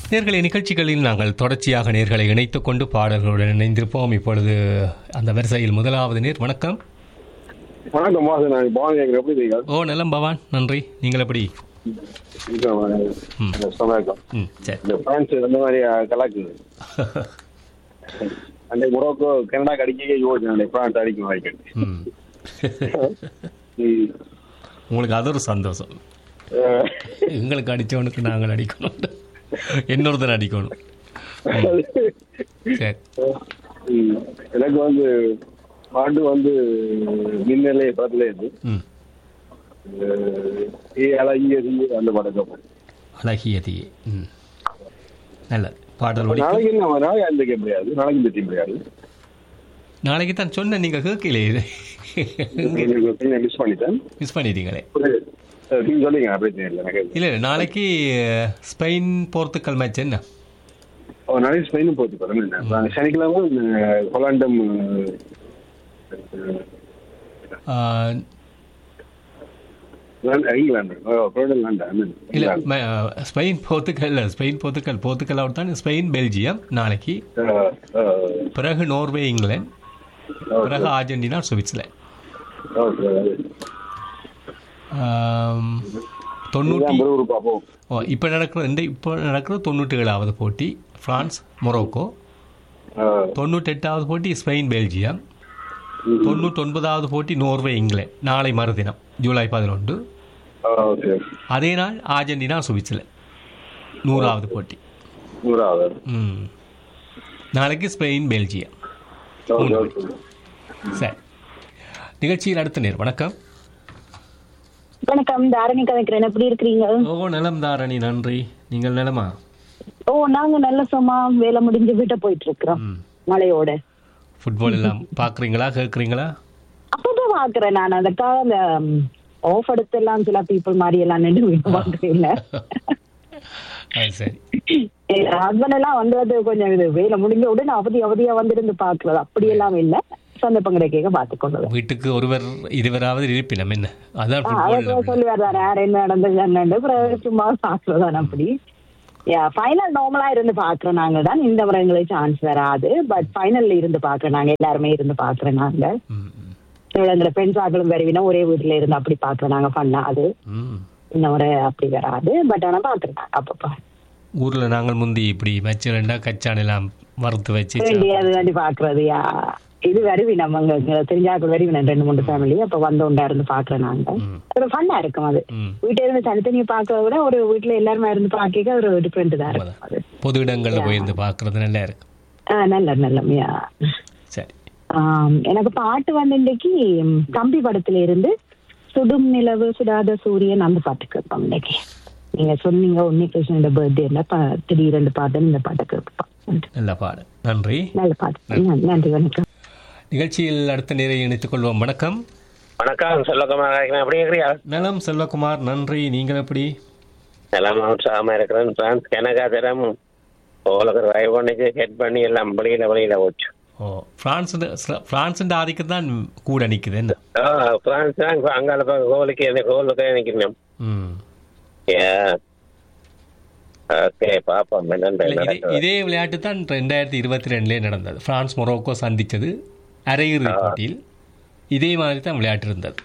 நேர்களை நிகழ்ச்சிகளில் நாங்கள் தொடர்ச்சியாக நேர்களை இணைத்துக் கொண்டு பாடல்களுடன் இணைந்திருப்போம். இப்பொழுது அந்த வரிசையில் முதலாவது நேர். வணக்கம். வணக்கம் மாசு, நான் பவான் கேட்குறேன். எப்படி இருக்கீங்க? ஓ நலம் பவான், நன்றி. நீங்கள் எப்படி? சரி. இந்த பிரான்ஸ் இந்த மாதிரி கலாக்குது. அந்த மொரோக்கோ கனடா அடிக்க யோசிச்சு பிரான்ஸ் அடிக்கும் வாய்க்கு. உங்களுக்கு அது ஒரு சந்தோஷம். எங்களுக்கு அடித்தவனுக்கு நாங்கள் அடிக்கணும், இன்னொருத்தர் அடிக்கணும். சரி. எனக்கு பாட்டு மின்னலே படத்துல இருந்து அழகியதி அந்த படம். அழகியதி நல்ல பாடல். நாளைக்கு நாளைக்கு முடியாது, நாளைக்கு பற்றி முடியாது. நாளைக்கு தான் சொன்ன, நீங்க கேட்கல. மிஸ் பண்ணிட்டீங்களே. இல்ல நாளைக்கு ஸ்பெயின் போர்த்துக்கல் மேட்ச் என்ன? நாளைக்கு ஸ்பெயினும் போர்த்துக்கல். சனிக்கிழமை ஹொலாண்டும் இல்ல Spain Portugal. Spain Portugal. Portugal out தான். ஸ்பெயின் பெல்ஜியம் நாளைக்கு. பிறகு நோர்வே இங்கிலாந்து. பிறகு அர்ஜென்டினா சுவிட்சர்லாந்து. 97வது போட்டி பிரான்ஸ் மொரோக்கோ. 98வது போட்டி ஸ்பெயின் பெல்ஜியம். 99வது போட்டி நோர்வே இங்கிலாந்து. நாளை மறுதினம் ஜூலை 11. அதே நாள் அர்ஜென்டினா சுவிட்சர்லாந்து 100வது போட்டி. நாளைக்கு ஸ்பெயின் பெல்ஜியம். சரி, நிகழ்ச்சியில் அடுத்த நேர். வணக்கம். வணக்கம், தாரணி கதைக்கிறேன். எப்படி இருக்கிறீங்க? ஓ நலம் தாரணி, நன்றி. நீங்கள் நலமா? ஓ நாங்க நல்ல சும்மா வேலை முடிஞ்சு வீட்டை போயிட்டு இருக்கிறோம் மழையோட. ஃபுட்பால் எல்லாம் பாக்குறீங்களா, கேட்குறீங்களா? அப்பதான் பாக்குறேன் நான். அந்த கால ஆஃப் எடுத்து எல்லாம் சில பீப்புள் மாதிரி எல்லாம் நின்று பாக்குறேன். சரி. ஹஸ்பண்ட் எல்லாம் வந்தது கொஞ்சம் இது வேலை முடிஞ்ச உடனே அவதியா வந்துருந்து பாக்குறது அப்படி எல்லாம் இல்ல. சந்தர்ப்பம் கிடைக்க பாத்துக்கொண்டு வீட்டுக்கு ஒருவர் இருவராவது இருப்பினம் என்ன சொல்லுவார் தானே, யார் என்ன நடந்தது சும்மா பாக்குறதான். அப்படி ஃபைனல் நார்மலா இருந்து பாக்குறோம் நாங்க தான். இந்த முறை எங்களுக்கு சான்ஸ் வராது, பட் ஃபைனல்ல இருந்து பாக்குறோம் நாங்க. எல்லாருமே இருந்து பாக்குறோம் நாங்க. எங்களை ஃப்ரெண்ட்ஸ் ஆக்களும் வருவினா ஒரே வீட்டுல இருந்து அப்படி பாக்குறோம் நாங்க. பண்ணா அது இந்த முறை அப்படி வராது, பட் ஆனா பாக்குறோம் நாங்க அப்பப்பா. ஊர்ல நாங்கள் முந்தி இப்படி மேட்ச் ரெண்டா கச்சான் எல்லாம் வறுத்து வச்சு அது வேண்டி பாக்குறது. இது வருவி நம்ம தெரிஞ்சாக்கள் வருவி 2-3 ஃபேமிலி அப்ப வந்தோண்டா இருந்து பாக்குறேன் நாங்க. ஒரு ஃபன்னா இருக்கும் அது. வீட்டுல இருந்து தனித்தனியா பாக்குறத விட ஒரு வீட்டுல எல்லாருமே இருந்து பாக்க ஒரு டிஃபரெண்ட் தான் இருக்கும். அது பொது இடங்கள்ல போயிருந்து பாக்குறது நல்லா இருக்கு. நல்ல. சரி. எனக்கு பாட்டு இன்னைக்கு கம்பி படத்துல இருந்து சுடும் நிலவு சுடாத சூரியன் அந்த பாட்டு கேட்போம். இன்னைக்கு நீங்க சொன்னீங்க உன்னிகிருஷ்ணன் பர்த்டே திடீரெண்டு பாட்டு இந்த பாட்டை கேட்போம். நல்ல பாடு, நன்றி. நல்ல பாட்டு, நன்றி, வணக்கம். நிகழ்ச்சியில் அடுத்த நேரை இணைத்துக் கொள்வோம். வணக்கம். வணக்கம், செல்வகுமார். எப்படி இருக்கிறியா? நலம் செல்வகுமார், நன்றி. நீங்கள் எப்படி? நலம், உற்சாகமா இருக்கிறேன். பிரான்ஸ் கனகா தரம் ஓலகர் வாய்வனுக்கு ஹெட் பண்ணி எல்லாம் வெளியில போச்சு. ஓ பிரான்ஸ் ஆதிக்கம் தான் கூட நிக்குது என்ன? பிரான்ஸ் தான் அங்கால கோலுக்கு நிக்கணும். இதே விளையாட்டு தான் 2022 நடந்தது. பிரான்ஸ் மொரோக்கோ சந்திச்சது அரையிறுதி போட்டியில். இதே மாதிரி தான் விளையாட்டு இருந்தது.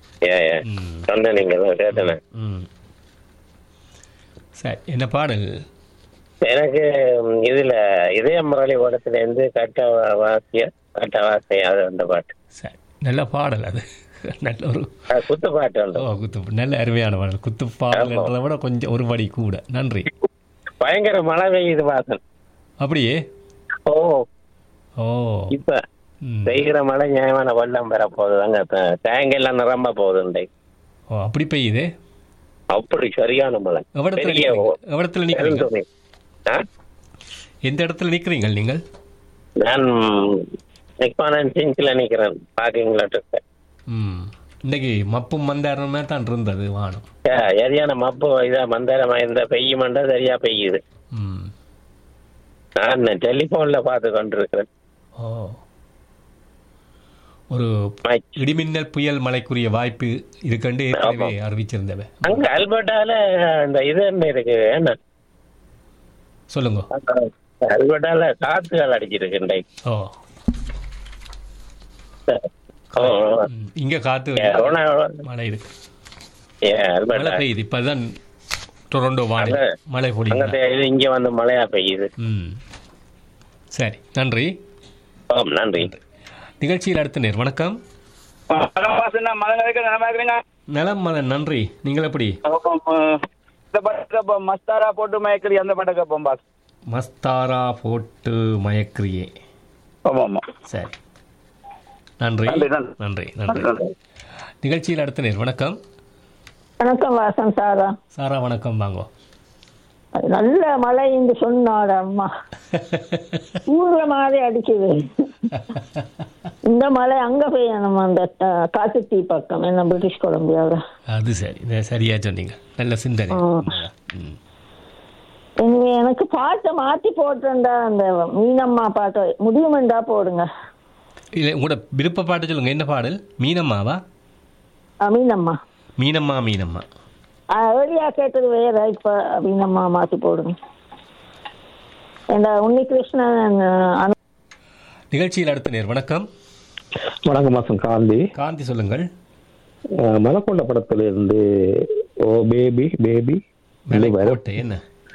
சரி, என்ன பாடல்? எனக்கு இதுல இதே முரளி ஓடத்துல இருந்து கட்டவாசிய அது அந்த பாட்டு. சரி, நல்ல பாடல். அது நல்ல ஒரு குத்து பாட்டு. நல்ல அருமையான பாடல். குத்து பாடல்ன்றதை விட கொஞ்சம் ஒரு படி கூட. நன்றி. பயங்கர மழை பெய்யுது வாசல். அப்படியே? ஓ இப்ப பெய்கிற மழை நியாயமான வெள்ளம் பெற போகுது. அங்க டேங்க் எல்லாம் நிரம்ப போகுது. அப்படி பெய்யுது? அப்படி சரியான மழை. எவ்வளத்துல நிக்கிறீங்க? எந்த இடத்துல நிக்கிறீங்க நீங்கள்? நான் நிக்கிறேன் பார்க்கிங் லாட். இன்னைக்கு மப்பும் மந்தாரமே தான் இருந்தது வானம். சரியான மப்பு இதா மந்தாரமா இருந்தா பெய்யுமாண்டா சரியா பெய்யுது. நான் டெலிபோன்ல பார்த்து கொண்டிருக்கிறேன். ஒரு இடிமின்னல் புயல் மழைக்குரிய வாய்ப்பு இருக்குன்னு அறிவிச்சிருந்தவ. அங்க அல்பர்டால இந்த இது என்ன இருக்கு என்ன சொல்லுங்க. அல்பர்டால காத்துகள் அடிச்சிருக்கு. ஓ இங்க காத்து மழை இருக்கு. மழை பெய்யுது இப்பதான். டொரண்டோ மழை பொழியுது. இங்க வந்து மழையா பெய்யுது. சரி, நன்றி. நன்றி. நிகழ்ச்சியில் அடுத்த நேர். வணக்கம். நலம் மலன், நன்றி. நீங்கள் எப்படி? மஸ்தாரா போட்டு மயக்கிரி அந்த படக்கப்பம் பாஸ். மஸ்தாரா போட்டு மயக்கிரியே. சரி, நன்றி நன்றி நன்றி. நிகழ்ச்சியில் அடுத்த நேர். வணக்கம். வணக்கம் வாசன் சாரா. சாரா வணக்கம், வாங்கோ. நல்ல மழை இங்கு சொன்னாட அம்மா. ஊர்ல மாதிரி அடிக்குது. இந்த மழை அங்க பெய்யணும், அந்த காட்டுத்தீ பக்கம், என்ன பிரிட்டிஷ் கொலம்பியாவில். அது சரி, சரியா சொன்னீங்க. நல்ல சிந்தனை. எனக்கு பாட்டை மாத்தி போட்டுண்டா, அந்த மீனம்மா பாட்டை முடியுமெண்டா போடுங்க. இல்ல, உங்களோட விருப்ப பாட்டு சொல்லுங்க. என்ன பாடல்? மீனம்மாவா? மீனம்மா. மீனம்மா மீனம்மா ஏரியா கேட்டது வேற. இப்ப மீனம்மா மாத்தி போடுங்க. இந்த உன்னிகிருஷ்ணன். நிகழ்ச்சியில் அடுத்த நேர். வணக்கம். வணக்கம் மாசம். காந்தி. காந்தி சொல்லுங்கள். மலக்கொண்ட படத்துல இருந்து ஓ பேபி பேபி என்ன?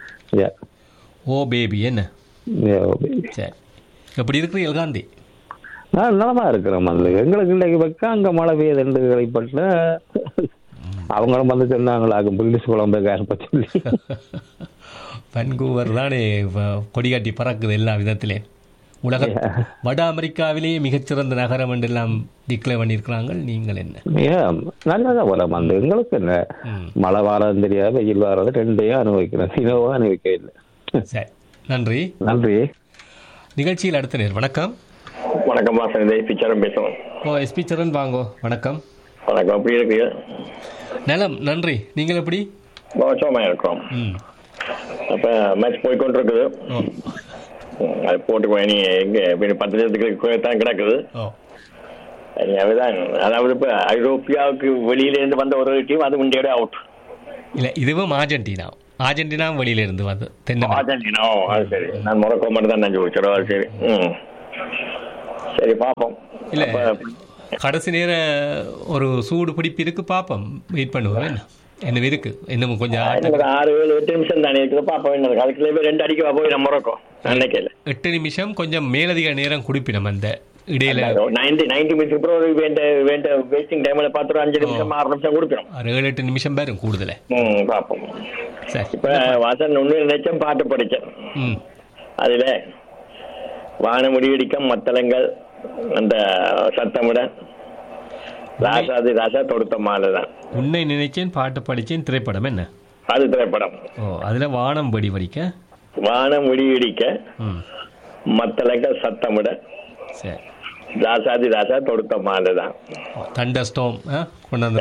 ஓ பேபி என்ன? சரி, எப்படி இருக்கிறீர்கள் காந்தி? நலமா இருக்கிறோம். அது எங்களுக்கு இன்றைக்கு வைக்க அங்க மழை பெய்யுது என்று கைப்பற்ற அவங்களும் வந்து சொன்னாங்களாகும் பிரிட்டிஷ் கொலம்பியா சொல்லி. வன்கூவர் தானே கொடிகாட்டி பறக்குது எல்லா விதத்திலே. உலக வட அமெரிக்காவிலேயே மிகச்சிறந்த நகரம் என்றெல்லாம் டிக்ளேர் பண்ணியிருக்கிறாங்க. நீங்கள் என்ன? நல்லதான் வரும். அந்த எங்களுக்கு என்ன மழை வாரம் தெரியாது, வெயில் வாரம் ரெண்டையும் அனுபவிக்கிறேன். சினோவா அனுபவிக்கவில்லை. சரி, நன்றி நன்றி. நிகழ்ச்சியில் அடுத்த நேர். வணக்கம். வணக்கம் மாசன், எஸ்பி சரண் பேசுவோம். ஓ எஸ்பி சரண், வாங்கோ. வணக்கம். வணக்கம். எப்படி இருக்கு? நலம், நன்றி. நீங்கள் எப்படி? சோமா இருக்கிறோம். அப்ப மேட்ச் போய்கொண்டிருக்குது. அது போட்டு நீ எங்க 10 லட்சத்துக்கு தான் கிடக்குது. அதுதான். அதாவது இப்ப ஐரோப்பியாவுக்கு வெளியில இருந்து வந்த ஒரு டீம் அது முன்னேறி அவுட். இல்ல, இதுவும் அர்ஜென்டினா வெளியில இருந்து வந்து அர்ஜென்டினா. அது சரி, நான் மொரோக்கோ மட்டும் தான் நான் சொல்லிச்சோம். அது சரி. சரி, பாப்போம். இல்ல, கடைசி நேர ஒரு சூடு பிடிப்பு இருக்கு. பாப்போம், வெயிட் பண்ணுவோம். என்ன இருக்கு இன்னும் கொஞ்சம் 6-7-8 நிமிஷம் தானே இருக்குது. பாப்போம். அதுக்குள்ளே 2 அடிக்க போய் நம்ம மொரோக்கோ நினைக்கல. 8 நிமிஷம் கொஞ்சம் மேலதிக நேரம் குடிப்பினோம். அந்த இடையில 90 நிமிஷம் வேண்ட வேஸ்டிங் டைம்ல பாத்துறோம். 5 நிமிஷம் 6 நிமிஷம் கொடுக்கிறோம். 7-8 நிமிஷம் பேரும் கூடுதல. பாப்போம். இப்ப வாசன் ஒண்ணு நினைச்சேன், பாட்டு படிச்சேன். அதுல வானமுடி இடிக்கம் மத்தளங்கள் அந்த சத்தமிட ராசாதி ராசா தொடுத்த மாலை தான். உன்னை நினைச்சேன், பாட்டு படிச்சேன். திரைப்படம் என்ன? அது திரைப்படம். அதுல வானம் வெடி வடிக்க, வானம் வெடி இடிக்க மத்தளங்கள் சத்தமிட ராசாதி ராசா தொடுத்த மாலை தான். தண்டர் ஸ்டோம் கொண்டாந்து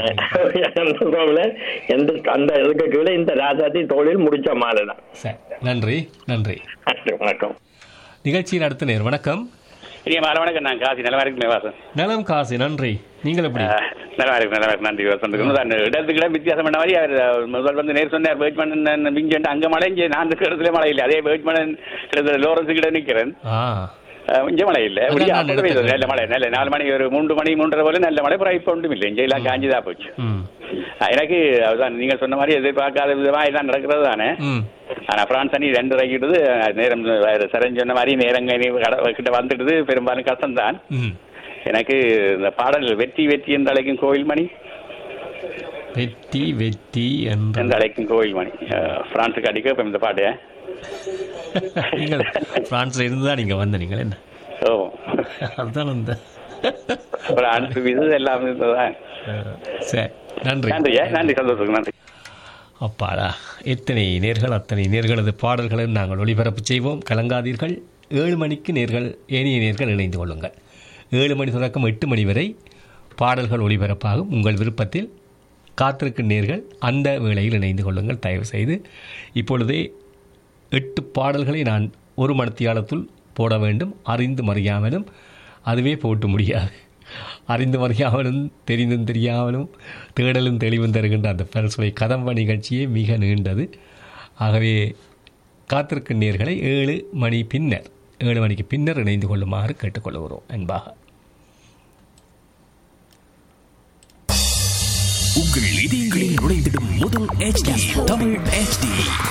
அந்த இதுக்கு கீழே இந்த ராசாதி தோளில் முடிச்ச மாலை தான். சரி, நன்றி நன்றி. வணக்கம். நிகழ்ச்சியில் அடுத்த நேர். வணக்கம். வணக்கம். நான் காசி. நல்லா இருக்கு வாசன். நலம் காசி, நன்றி. நீங்கள் எப்படி? நல்லா இருக்கு நன்றி வாசன். இடத்துக்கு வித்தியாசம் பண்ண மாதிரி முதல் வந்து நேர் சொன்னார். வேட்மன் மிஞ்சு அங்க மழை, இங்கே நான் இருக்கிற இடத்துல மழை இல்லை. அதே வேட்மன் லோரன்ஸ் கிட்ட நிக்கிறேன். இங்க மழை இல்ல. நல்ல மழை, நல்ல 4 மணி ஒரு 3 மணி 3:30 போல நல்ல மழை. அப்புறம் இப்ப ஒன்றும் இல்லை. இங்க எல்லாம் காஞ்சிதான் போச்சு. எனக்கு அதுதான் நீங்க சொன்ன மாதிரி எதிர்பார்க்காத விதமா எல்லாம் நடக்கிறது தானே. ஆனா பிரான்ஸ் அணி 2 இறக்கிடுது. நேரம் சரண் சொன்ன மாதிரி நேரம் கிட்ட வந்துடுது. பெரும்பாலும் கஷ்டம்தான். எனக்கு இந்த பாடல் வெற்றி வெற்றி என்று அழைக்கும் கோயில் மணி, வெற்றி வெற்றி என்று அழைக்கும் கோயில் மணி, பிரான்ஸுக்கு அடிக்க இப்ப இந்த பாட்டு. பிரான்ஸ்ல இருந்துதான் நீங்க வந்த நீங்கள் என்ன? ஓ, அதுதான் அந்த பிரான்ஸ் இது எல்லாம் இருந்ததான். சரி, நன்றி நன்றி. சந்தோஷம், நன்றி. அப்பாடா, எத்தனை நேர்கள், அத்தனை நேர்களது பாடல்களும் நாங்கள் ஒளிபரப்பு செய்வோம். கலங்காதீர்கள். 7 மணிக்கு நேர்கள், ஏனைய நேர்கள் இணைந்து கொள்ளுங்கள். 7 மணி தொடக்கம் 8 மணி வரை பாடல்கள் ஒளிபரப்பாகும். உங்கள் விருப்பத்தில் காத்திருக்கும் நேர்கள் அந்த வேளையில் இணைந்து கொள்ளுங்கள் தயவு செய்து. இப்பொழுதே 8 பாடல்களை நான் ஒரு மணித்தியாலத்துள் போட வேண்டும். அறிந்தும் அறியாமலும் அதுவே போட்டு முடியாது. அறிந்து அறியாமலும் தெரிந்தும் தெரியாமலும் தேடலும் தெளிவும் தருகின்ற அந்த பல்சுவை கதம்ப நிகழ்ச்சியே மிக நீண்டது. ஆகவே காத்திருக்கும் நேயர்களை 7 மணிக்கு பின்னர் இணைந்து கொள்ளுமாறு கேட்டுக்கொள்கிறோம் அன்பாக. உங்கள் இதயங்களில் நுழைந்திடும் முதல் HD தமிழ் HD.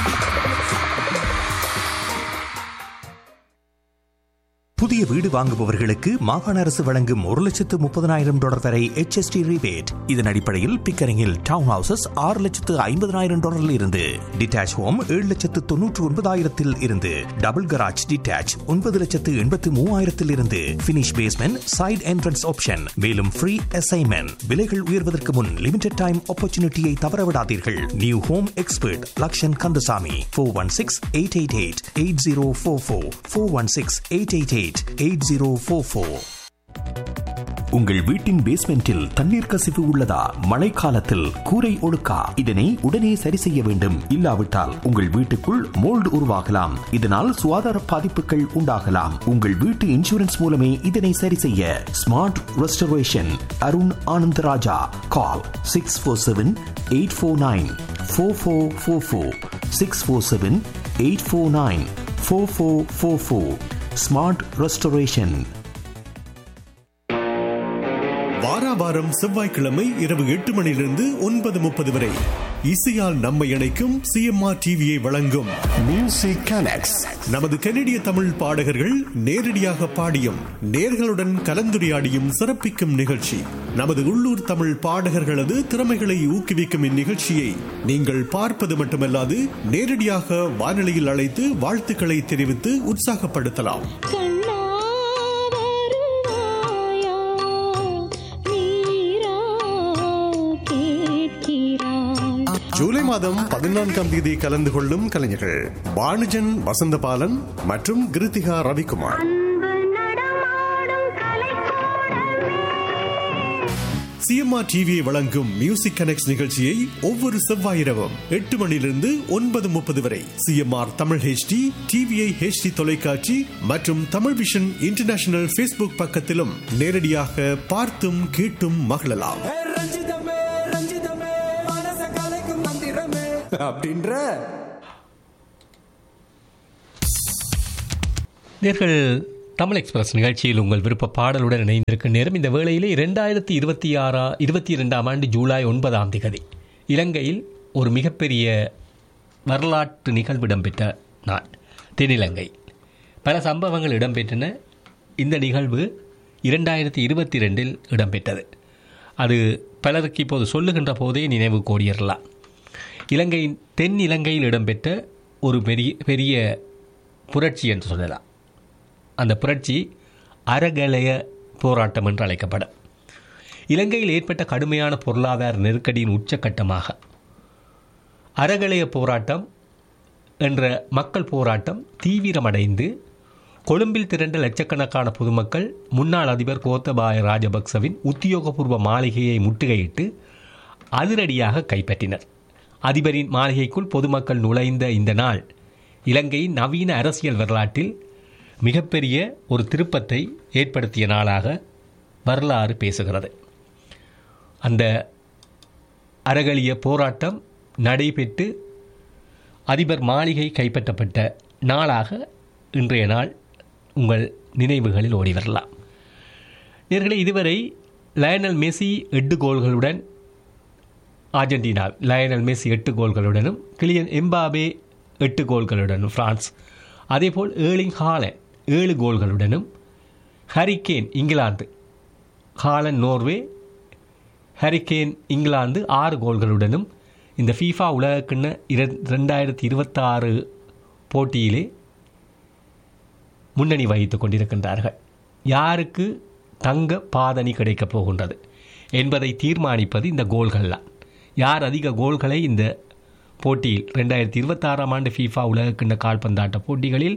புதிய வீடு வாங்குபவர்களுக்கு மாகாண அரசு வழங்கும் $1,30,000 வரை HST rebate. இதன் அடிப்படையில் பிக்கரிங்கில் டவுன் ஹவுசஸ் $6,50,000 இருந்து, டிட்டாச் ஹோம் $7,99,000 இருந்து, டபுள் கராஜ் டிட்டாச் $9,83,000 இருந்து, finish basement side entrance option. மேலும் ஃப்ரீ அசைன்மெண்ட். விலைகள் உயர்வதற்கு முன் லிமிடெட் டைம் ஆப்பர்ச்சுனிட்டியை தவறவிடாதீர்கள். New home expert Lakshan Kandasamy 416-888-8044 416-888-8044. உங்கள் வீட்டின் பேஸ்மெண்டில் தண்ணீர் கசிவு உள்ளதா? மழைக்காலத்தில் கூரை ஒழுக்கா? இதனை உடனே சரி செய்ய வேண்டும். இல்லாவிட்டால் உங்கள் வீட்டுக்குள் மோல்டு உருவாகலாம். இதனால் சுகாதார பாதிப்புகள் உண்டாகலாம். உங்கள் வீட்டு இன்சூரன்ஸ் மூலமே இதனை சரி செய்ய. Smart restoration Arun Anandaraja. கால் 647-849-4444 647-849-4444. Smart restoration. வாராவாரம் செவ்வாய்க்கிழமை இரவு 8 மணியிலிருந்து 9:30 வரை இசையால் நம்மை இணைக்கும் CMR டிவியை வழங்கும் மியூசிக் கனெக்ட்ஸ். நமது கனடிய தமிழ் பாடகர்கள் நேரடியாக பாடியும் நேர்களுடன் கலந்துரையாடியும் சிறப்பிக்கும் நிகழ்ச்சி. நமது உள்ளூர் தமிழ் பாடகர்களது திறமைகளை ஊக்குவிக்கும் இந்நிகழ்ச்சியை நீங்கள் பார்ப்பது மட்டுமல்லாது நேரடியாக வானொலியில் அழைத்து வாழ்த்துக்களை தெரிவித்து உற்சாகப்படுத்தலாம். ஜூலை மாதம் 14ஆம் தேதி கலந்து கொள்ளும் கலைஞர்கள் பானுஜன் வசந்தபாலன் மற்றும் கிருத்திகா ரவிக்குமார். CMR டிவியை வழங்கும் மியூசிக் கனெக்ட்ஸ் நிகழ்ச்சியை ஒவ்வொரு செவ்வாய் இரவும் 8 மணியிலிருந்து 9:30 வரை CMR Tamil HD, TVI HD தொலைக்காட்சி மற்றும் தமிழ் விஷன் இன்டர்நேஷனல் Facebook பக்கத்திலும் நேரடியாக பார்த்தும் கேட்டும் மகிழலாம். நேர்கள் தமிழ் எக்ஸ்பிரஸ் நிகழ்ச்சியில் உங்கள் விருப்ப பாடலுடன் இணைந்திருக்கும் நேரம். இந்த வேளையிலே 2022 ஆண்டு ஜூலை 9ஆம் தேதி இலங்கையில் ஒரு மிகப்பெரிய வரலாற்று நிகழ்வு இடம்பெற்ற நாள் தென்னிலங்கை. பல சம்பவங்கள் இடம்பெற்றன. இந்த நிகழ்வு 2022 இடம்பெற்றது. அது பலருக்கு இப்போது சொல்லுகின்ற போதே நினைவு கோடியறலாம். இலங்கையின் தென் இலங்கையில் இடம்பெற்ற ஒரு பெரிய புரட்சி என்று சொல்லலாம். அந்த புரட்சி அறகலைய போராட்டம் என்று அழைக்கப்படும். இலங்கையில் ஏற்பட்ட கடுமையான பொருளாதார நெருக்கடியின் உச்சக்கட்டமாக அறகலைய போராட்டம் என்ற மக்கள் போராட்டம் தீவிரமடைந்து கொழும்பில் திரண்ட லட்சக்கணக்கான பொதுமக்கள் முன்னாள் அதிபர் கோத்தபாய ராஜபக்சவின் உத்தியோகபூர்வ மாளிகையை முற்றுகையிட்டு அதிரடியாக கைப்பற்றினர். அதிபரின் மாளிகைக்குள் பொதுமக்கள் நுழைந்த இந்த நாள் இலங்கையின் நவீன அரசியல் வரலாற்றில் மிகப்பெரிய ஒரு திருப்பத்தை ஏற்படுத்திய நாளாக வரலாறு பேசுகிறது. அந்த அறகலிய போராட்டம் நடைபெற்று அதிபர் மாளிகை கைப்பற்றப்பட்ட நாளாக இன்றைய நாள் உங்கள் நினைவுகளில் ஓடி வரலாம். நேர்களே, இதுவரை Lionel Messi 8 கோல்களுடன் Argentina, Lionel Messi 8 கோல்களுடனும், Kylian Mbappé 8 கோல்களுடனும் France, அதேபோல் ஏர்லிங் Haaland 7 கோல்களுடனும், hurricane England, Haaland Norway, hurricane England 6 கோல்களுடனும் இந்த ஃபீஃபா உலகக்கிண்ண 2026 போட்டியிலே முன்னணி வகித்துக் கொண்டிருக்கின்றார்கள். யாருக்கு தங்க பாதணி கிடைக்கப் போகின்றது என்பதை தீர்மானிப்பது இந்த கோல்கள்லாம். யார் அதிக கோல்களை இந்த போட்டியில் 2026 ஆண்டு ஃபீஃபா உலகக்கிண்ண கால்பந்தாட்ட போட்டிகளில்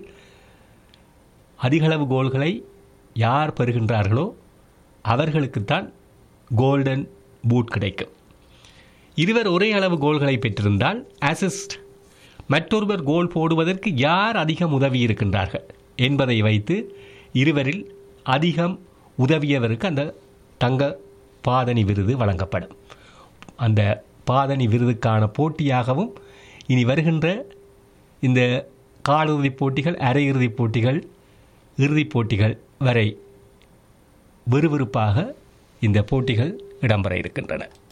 அதிகளவு கோல்களை யார் பெறுகின்றார்களோ அவர்களுக்குத்தான் கோல்டன் பூட் கிடைக்கும். இருவர் ஒரே அளவு கோல்களை பெற்றிருந்தால் அசிஸ்ட், மற்றொருவர் கோல் போடுவதற்கு யார் அதிகம் உதவி இருக்கின்றார்கள் என்பதை வைத்து இருவரில் அதிகம் உதவியவருக்கு அந்த தங்க பாதணி விருது வழங்கப்படும். அந்த பாதணி விருதுக்கான போட்டியாகவும் இனி வருகின்ற இந்த காலிறுதிப் போட்டிகள், அரையிறுதிப் போட்டிகள், இறுதிப் போட்டிகள் வரை விறுவிறுப்பாக இந்த போட்டிகள் இடம்பெற இருக்கின்றன.